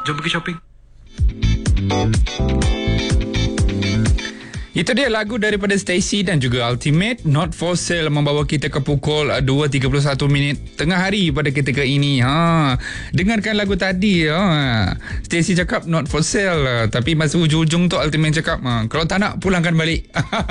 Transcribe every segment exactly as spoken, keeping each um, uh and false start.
Jom pergi shopping. Itu dia lagu daripada Stacy dan juga Ultimate, Not For Sale, membawa kita ke pukul dua tiga puluh satu minit tengah hari pada ketika ini. Ha, dengarkan lagu tadi. Ha. Stacy cakap Not For Sale, tapi masa ujung-ujung tu Ultimate cakap, ha, kalau tak nak pulangkan balik.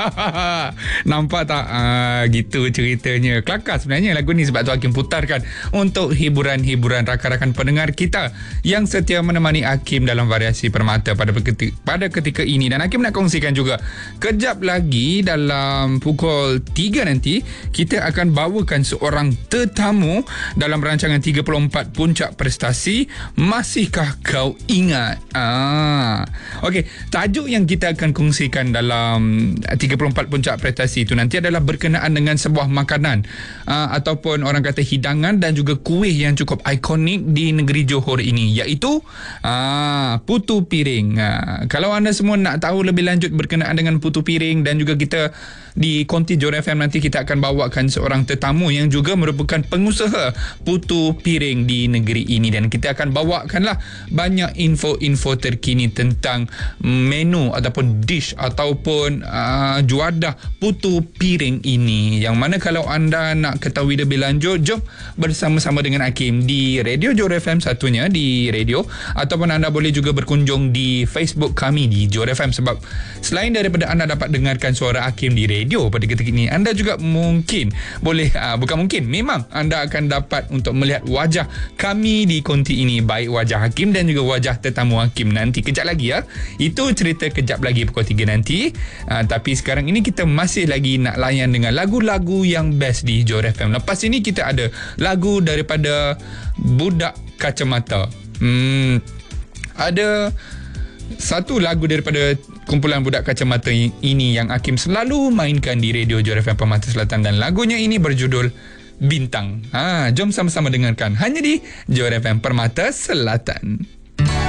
Nampak tak? Ha, gitu ceritanya. Kelakar sebenarnya lagu ni, sebab tu Hakim putarkan untuk hiburan-hiburan rakan-rakan pendengar kita yang setia menemani Hakim dalam variasi permata pada ketika, pada ketika ini. Dan Hakim nak kongsikan juga, kejap lagi dalam pukul tiga nanti kita akan bawakan seorang tetamu dalam rancangan tiga puluh empat Puncak Prestasi. Masihkah kau ingat? Ah. Okey, tajuk yang kita akan kongsikan dalam tiga puluh empat Puncak Prestasi itu nanti adalah berkenaan dengan sebuah makanan ah, ataupun orang kata hidangan dan juga kuih yang cukup ikonik di negeri Johor ini, iaitu ah, putu piring. Ah, kalau anda semua nak tahu lebih lanjut berkenaan dengan putu piring, dan juga kita di Konti Johor F M nanti kita akan bawakan seorang tetamu yang juga merupakan pengusaha putu piring di negeri ini, dan kita akan bawakanlah banyak info-info terkini tentang menu ataupun dish ataupun uh, juadah putu piring ini, yang mana kalau anda nak ketahui lebih lanjut, jom bersama-sama dengan Hakim di Radio Johor F M, satunya di radio, ataupun anda boleh juga berkunjung di Facebook kami di Johor F M, sebab selain daripada anda dapat dengarkan suara Hakim di radio pada ketika ini, anda juga mungkin boleh, uh, bukan mungkin, memang anda akan dapat untuk melihat wajah kami di konti ini, baik wajah Hakim dan juga wajah tetamu Hakim nanti kejap lagi ya. Itu cerita kejap lagi pukul tiga nanti. Uh, tapi sekarang ini kita masih lagi nak layan dengan lagu-lagu yang best di Johor F M. Lepas ini kita ada lagu daripada Budak Kacamata. Hmm, ada satu lagu daripada kumpulan Budak Kacamata ini yang Hakim selalu mainkan di Radio Johor F M Permata Selatan, dan lagunya ini berjudul Bintang. Ha, jom sama-sama dengarkan hanya di Johor F M Permata Selatan.